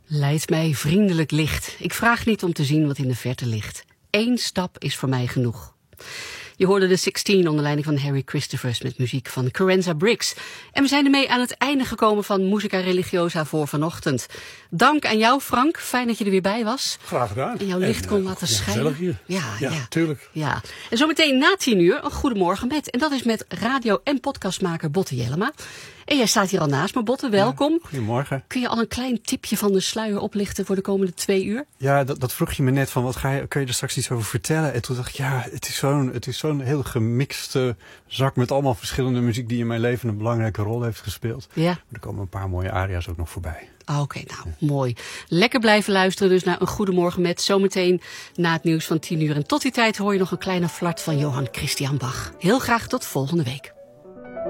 Leid mij vriendelijk licht. Ik vraag niet om te zien wat in de verte ligt. 1 stap is voor mij genoeg. Je hoorde de 16 onder leiding van Harry Christophers met muziek van Carenza Briggs. En we zijn ermee aan het einde gekomen van Musica Religiosa voor vanochtend. Dank aan jou, Frank. Fijn dat je er weer bij was. Graag gedaan. En jouw licht kon laten schijnen. Gezellig hier. Ja, tuurlijk. Ja. En zometeen na 10 uur een Goedemorgen met. En dat is met radio- en podcastmaker Botte Jellema. En jij staat hier al naast me, Botte. Welkom. Ja, goedemorgen. Kun je al een klein tipje van de sluier oplichten voor de komende 2 uur? Ja, dat vroeg je me net van, kun je er straks iets over vertellen? En toen dacht ik, ja, het is zo'n heel gemixte zak met allemaal verschillende muziek die in mijn leven een belangrijke rol heeft gespeeld. Ja. Maar er komen een paar mooie aria's ook nog voorbij. Oké, nou, mooi. Lekker blijven luisteren dus naar een Goedemorgen met zometeen na het nieuws van 10 uur. En tot die tijd hoor je nog een kleine flart van Johann Christian Bach. Heel graag tot volgende week.